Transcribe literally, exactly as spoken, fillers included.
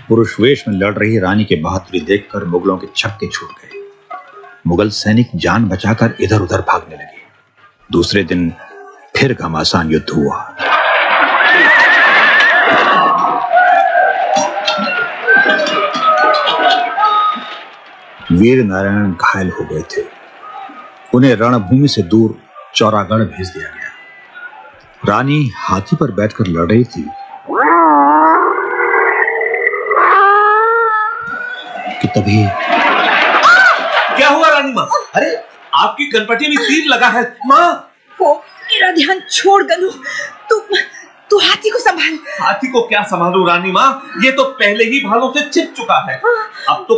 पुरुष वेश में लड़ रही रानी की बहादुरी देखकर मुगलों के छक्के छूट गए। मुगल सैनिक जान बचाकर इधर उधर भागने लगे। दूसरे दिन फिर घमासान युद्ध हुआ। वीर नारायण घायल हो गए थे। उन्हें रणभूमि से दूर चौरागढ़ भेज दिया गया। रानी हाथी पर बैठकर लड़ रही थी कि तभी क्या हुआ रानी माँ? अरे आपकी कनपटी में तीर लगा है माँ। ओ, मेरा ध्यान छोड़ गनु। तू तू हाथी को संभाल। हाथी को क्या संभालूं रानी माँ? ये तो पहले ही भालों से छिप चुका है। अब तो